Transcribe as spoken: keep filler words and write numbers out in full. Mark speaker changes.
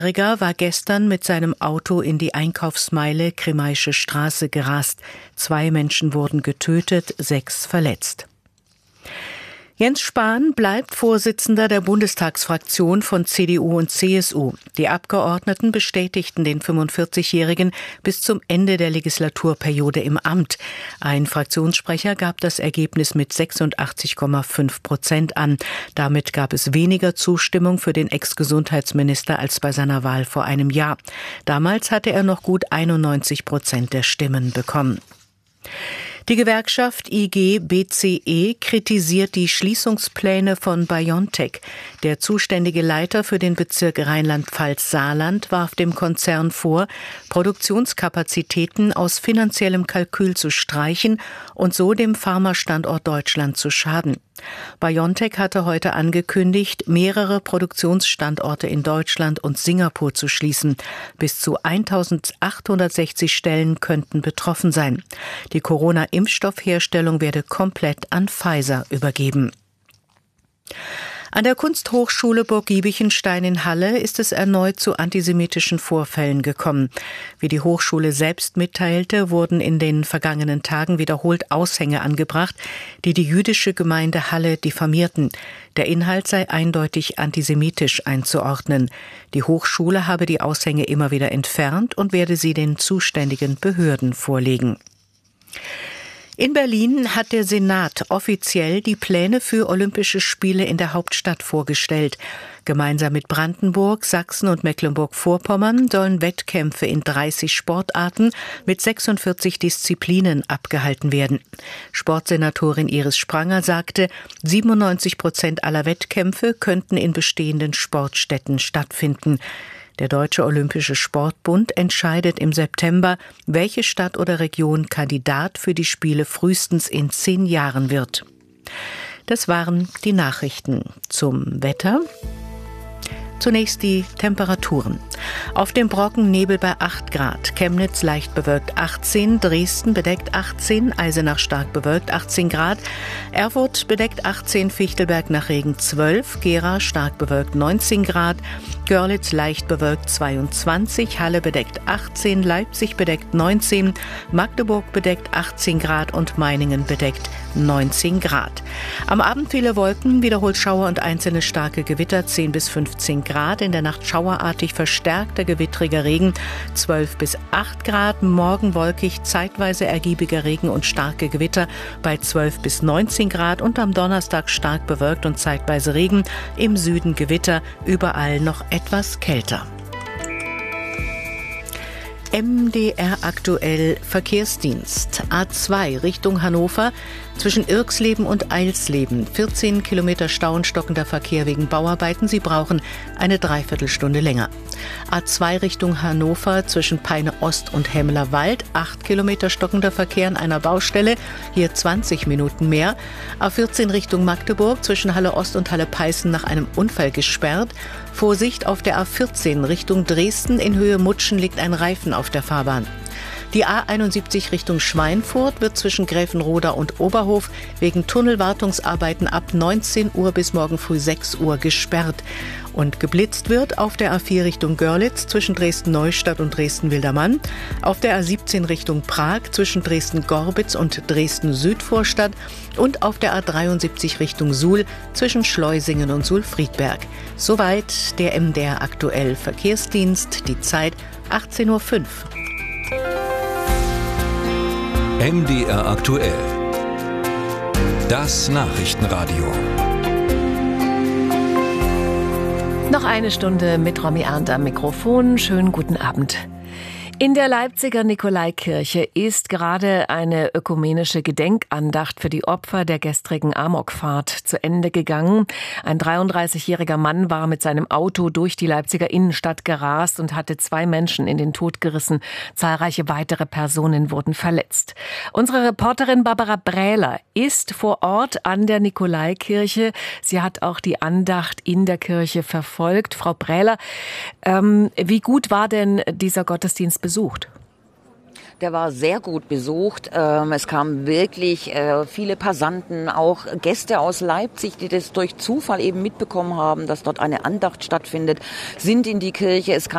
Speaker 1: Er war gestern mit seinem Auto in die Einkaufsmeile Grimmaische Straße gerast. Zwei Menschen wurden getötet, sechs verletzt. Jens Spahn bleibt Vorsitzender der Bundestagsfraktion von C D U und C S U. Die Abgeordneten bestätigten den fünfundvierzigjährigen bis zum Ende der Legislaturperiode im Amt. Ein Fraktionssprecher gab das Ergebnis mit sechsundachtzig Komma fünf Prozent an. Damit gab es weniger Zustimmung für den Ex-Gesundheitsminister als bei seiner Wahl vor einem Jahr. Damals hatte er noch gut einundneunzig Prozent der Stimmen bekommen. Die Gewerkschaft I G B C E kritisiert die Schließungspläne von BioNTech. Der zuständige Leiter für den Bezirk Rheinland-Pfalz-Saarland warf dem Konzern vor, Produktionskapazitäten aus finanziellem Kalkül zu streichen und so dem Pharmastandort Deutschland zu schaden. BioNTech hatte heute angekündigt, mehrere Produktionsstandorte in Deutschland und Singapur zu schließen. Bis zu eintausendachthundertsechzig Stellen könnten betroffen sein. Die Corona-Impfstoffherstellung werde komplett an Pfizer übergeben. An der Kunsthochschule Burg Giebichenstein in Halle ist es erneut zu antisemitischen Vorfällen gekommen. Wie die Hochschule selbst mitteilte, wurden in den vergangenen Tagen wiederholt Aushänge angebracht, die die jüdische Gemeinde Halle diffamierten. Der Inhalt sei eindeutig antisemitisch einzuordnen. Die Hochschule habe die Aushänge immer wieder entfernt und werde sie den zuständigen Behörden vorlegen. In Berlin hat der Senat offiziell die Pläne für Olympische Spiele in der Hauptstadt vorgestellt. Gemeinsam mit Brandenburg, Sachsen und Mecklenburg-Vorpommern sollen Wettkämpfe in dreißig Sportarten mit sechsundvierzig Disziplinen abgehalten werden. Sportsenatorin Iris Spranger sagte, siebenundneunzig Prozent aller Wettkämpfe könnten in bestehenden Sportstätten stattfinden. Der Deutsche Olympische Sportbund entscheidet im September, welche Stadt oder Region Kandidat für die Spiele frühestens in zehn Jahren wird. Das waren die Nachrichten zum Wetter. Zunächst die Temperaturen. Auf dem Brocken Nebel bei acht Grad, Chemnitz leicht bewölkt achtzehn, Dresden bedeckt achtzehn, Eisenach stark bewölkt achtzehn Grad, Erfurt bedeckt achtzehn, Fichtelberg nach Regen zwölf, Gera stark bewölkt neunzehn Grad, Görlitz leicht bewölkt zweiundzwanzig, Halle bedeckt achtzehn, Leipzig bedeckt neunzehn, Magdeburg bedeckt achtzehn Grad und Meiningen bedeckt neunzehn Grad. Am Abend viele Wolken, wiederholt Schauer und einzelne starke Gewitter zehn bis fünfzehn Grad, in der Nacht schauerartig verstärkter gewittriger Regen zwölf bis acht Grad, morgen wolkig, zeitweise ergiebiger Regen und starke Gewitter bei zwölf bis neunzehn Grad und am Donnerstag stark bewölkt und zeitweise Regen, im Süden Gewitter, überall noch etwas kälter. M D R aktuell Verkehrsdienst. A zwei Richtung Hannover zwischen Irxleben und Eilsleben. vierzehn Kilometer Stau und stockender Verkehr wegen Bauarbeiten. Sie brauchen eine Dreiviertelstunde länger. A zwei Richtung Hannover zwischen Peine Ost und Hemmeler Wald. acht Kilometer stockender Verkehr an einer Baustelle. Hier zwanzig Minuten mehr. A vierzehn Richtung Magdeburg zwischen Halle Ost und Halle Peißen nach einem Unfall gesperrt. Vorsicht auf der A vierzehn Richtung Dresden. In Höhe Mutschen liegt ein Reifen auf der Fahrbahn. Die A einundsiebzig Richtung Schweinfurt wird zwischen Gräfenroda und Oberhof wegen Tunnelwartungsarbeiten ab neunzehn Uhr bis morgen früh sechs Uhr gesperrt. Und geblitzt wird auf der A vier Richtung Görlitz zwischen Dresden-Neustadt und Dresden-Wildermann, auf der A siebzehn Richtung Prag zwischen Dresden-Gorbitz und Dresden-Südvorstadt und auf der A dreiundsiebzig Richtung Suhl zwischen Schleusingen und Suhl-Friedberg. Soweit der M D R aktuell Verkehrsdienst, die Zeit achtzehn Uhr fünf.
Speaker 2: M D R aktuell. Das Nachrichtenradio.
Speaker 3: Noch eine Stunde mit Romy Arndt am Mikrofon. Schönen guten Abend. In der Leipziger Nikolaikirche ist gerade eine ökumenische Gedenkandacht für die Opfer der gestrigen Amokfahrt zu Ende gegangen. Ein dreiunddreißigjähriger Mann war mit seinem Auto durch die Leipziger Innenstadt gerast und hatte zwei Menschen in den Tod gerissen. Zahlreiche weitere Personen wurden verletzt. Unsere Reporterin Barbara Brähler ist vor Ort an der Nikolaikirche. Sie hat auch die Andacht in der Kirche verfolgt. Frau Brähler, ähm, wie gut war denn dieser Gottesdienst besucht?
Speaker 4: Der war sehr gut besucht. Es kamen wirklich viele Passanten, auch Gäste aus Leipzig, die das durch Zufall eben mitbekommen haben, dass dort eine Andacht stattfindet, sind in die Kirche. Es kam